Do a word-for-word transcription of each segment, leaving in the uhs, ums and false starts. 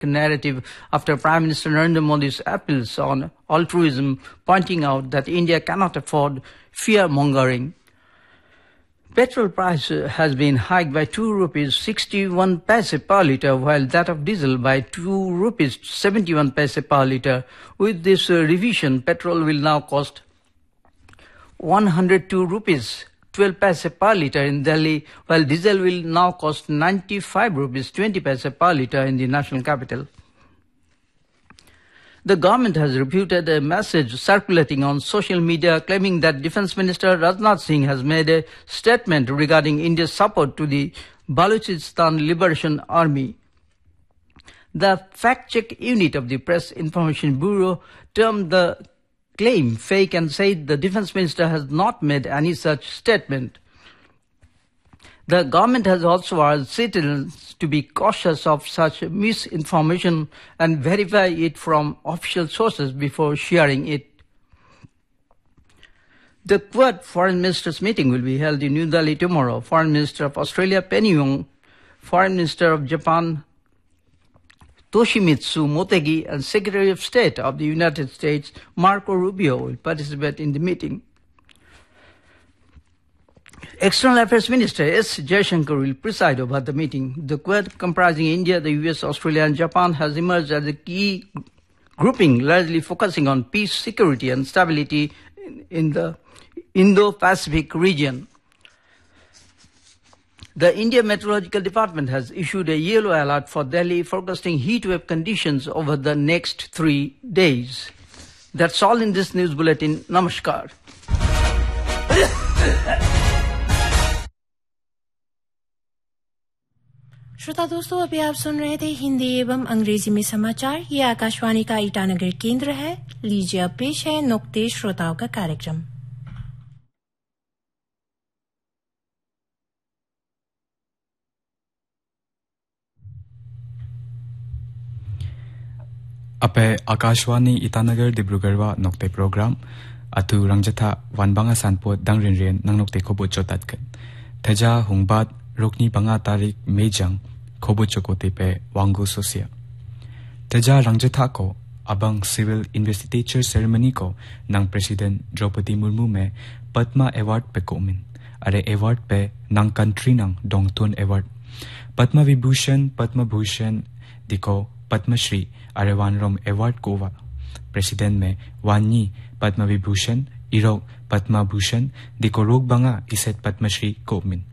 narrative after Prime Minister Narendra Modi's appeals on altruism, pointing out that India cannot afford fear-mongering. Petrol price has been hiked by two rupees sixty-one paise per litre, while that of diesel by two rupees seventy-one paise per litre. With this uh, revision, petrol will now cost one hundred two rupees twelve paise per litre in Delhi, while diesel will now cost ninety-five rupees twenty paise per litre in the national capital. The government has refuted a message circulating on social media claiming that Defence Minister Rajnath Singh has made a statement regarding India's support to the Balochistan Liberation Army. The fact-check unit of the Press Information Bureau termed the claim fake and said the Defence Minister has not made any such statement. The government has also urged citizens to be cautious of such misinformation and verify it from official sources before sharing it. The Quad Foreign Ministers meeting will be held in New Delhi tomorrow. Foreign Minister of Australia Penny Wong, Foreign Minister of Japan Toshimitsu Motegi, and Secretary of State of the United States Marco Rubio will participate in the meeting. External Affairs Minister S. Jaishankar will preside over the meeting. The Quad, comprising India, the U S, Australia and Japan, has emerged as a key grouping largely focusing on peace, security and stability in the Indo-Pacific region. The India Meteorological Department has issued a yellow alert for Delhi, forecasting heatwave conditions over the next three days. That's all in this news bulletin. Namaskar. श्रोता दोस्तों, अभी आप सुन रहे थे हिंदी एवं अंग्रेजी में समाचार। ये आकाशवाणी का ईटानगर केंद्र है। लीजिए अब पेश है नुक्ते श्रोताओं का कार्यक्रम। अपे आकाशवाणी ईटानगर दिब्रुगढ़वा नुक्ते प्रोग्राम अतु रंगजथा वानबांगा सानपो दंगरिनरेन नंगनुक्ते खोबो चोतातक थजा हुंगबात रोकनी बंगा तारीख मेजंग खोबो चोकोते पे वांगो सोसिया थजा रंगजथा को अबंग सिविल इन्वेस्टिगेचर सेरेमनी को नंग प्रेसिडेंट द्रौपदी मुर्मू में पद्मा अवार्ड पे कोमिन अरे अवार्ड पे नंग कंट्री नंग डोंगतोन अवार्ड पद्मा विभूषण पद्म भूषण दिको पद्मश्री अरे वानरोम अवार्ड कोवा प्रेसिडेंट में वानी पद्म विभूषण इरो पद्म भूषण दिको रोग बंगा इसेट पद्मश्री कोमिन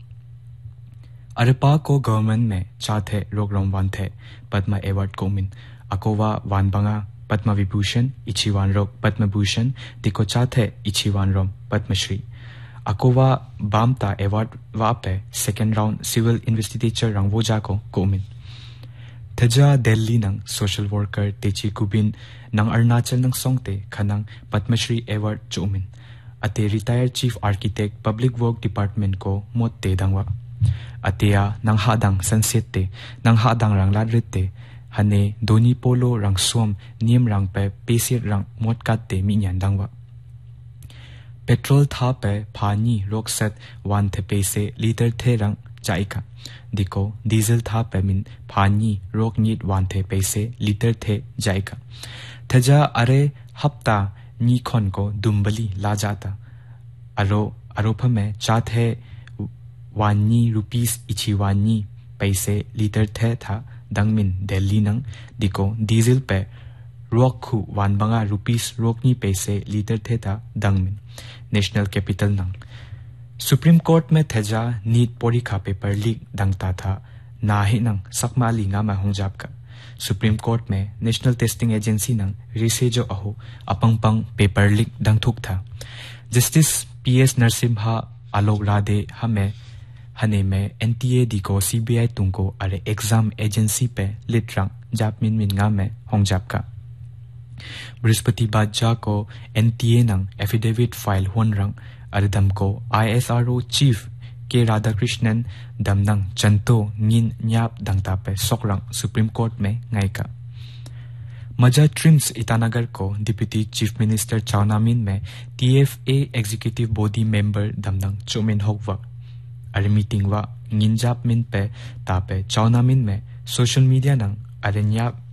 अरे पा को गवर्नमेंट में चाथे रोग रोम वान थे पद्म अवार्ड कोमिन अकोवा वान बंगा पद्म विभूषण इचिवान रोग पद्म भूषण दिको चाथे इचिवान रोम Padmashri अकोवा बामता award वापे second round civil इन्वेस्टिगेचर रंगवोजा को कोमिन थजा दिल्ली नंग सोशल वर्कर तेची कुबिन नंग अरुणाचल नंग सोंगते खनंग पद्मश्री अवार्ड चोमिन अते retired chief architect public work department को मोत ते दंगवा अतेया नंग हादंग सनसेते नंग हादंग रंग लाद्रिते हने दोनी पोलो रंग सोम नियम रंग पे पेसिर रंग मोत काते मिन्यान दंगवा पेट्रोल था पे फानी रोकसत वन थे पेसे लीटर थे रंग जाइका दिको डीजल था पेमिन फानी रोक नीट वन थे पैसे लीटर थे जाएगा थजा अरे हफ्ता नी खन को दुम्बली ला जाता अरो आरोप में चात है वानी रुपीस इची वानी पैसे लीटर थे था दंगमिन दिल्ली नंग दिको डीजल पे रोक खु वन बंगा रुपीस रोकनी पैसे लीटर थे था दंगमिन नेशनल कैपिटल नंग सुप्रीम कोर्ट में थजा नीट परीक्षा पेपर लीक दंगता था ना ही नंग सकमा लिंगा में होंजाब का सुप्रीम कोर्ट में नेशनल टेस्टिंग एजेंसी नंग रिसेजो अहो अपंग पंग पेपर लीक दंगथुक था जस्टिस पी एस नरसिम्हा आलोक राधे हमें हने में एनटीए दी को सीबीआई तुमको अरे एग्जाम एजेंसी पे लिटरंग जापमिन मिनगा में होंजाब का बृहस्पतिवार जा को एनटीए नंग एफिडेविट फाइल होन रंग अरदम को आईएसआरओ चीफ के राधाकृष्णन दमनंग चंतो निन न्याप दंगता पे सोकरंग सुप्रीम कोर्ट में गायका मजा ट्रिम्स ईटानगर को डिप्टी चीफ मिनिस्टर चाउनामिन में TFA executive body member दमनंग chow mein होकवा अरे मीटिंग वा निंजाप मिन पे तापे चाउनामिन में सोशल मीडिया नंग अरे न्याप